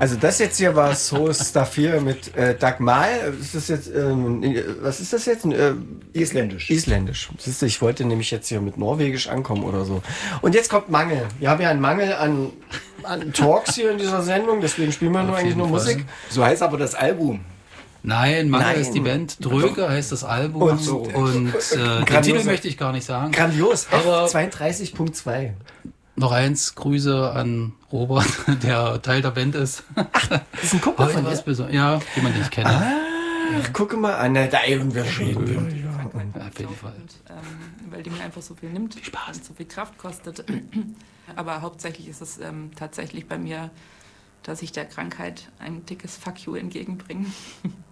Also das jetzt hier war So Stuff hier mit Dagmar. Ist das jetzt, was ist das jetzt? Isländisch. Isländisch. Siehst du, ich wollte nämlich jetzt hier mit Norwegisch ankommen oder so. Und jetzt kommt Mangel. Wir haben ja einen Mangel an Talks hier in dieser Sendung, deswegen spielen wir eigentlich nur Musik. So heißt aber das Album. Nein, Mangel ist die Band. Dröge heißt das Album. Und den Titel möchte ich gar nicht sagen. Grandios. Aber F32.2. noch eins, Grüße an Robert, der Teil der Band ist. Ach, das ist ein Kumpel von dir? Ja, jemand, den ich kenne. Ach, gucke mal an. Da irgendwer schön. Auf jeden Fall. Weil die mir einfach so viel nimmt und so viel Kraft kostet. Aber hauptsächlich ist es tatsächlich bei mir, dass ich der Krankheit ein dickes Fuck you entgegenbringe.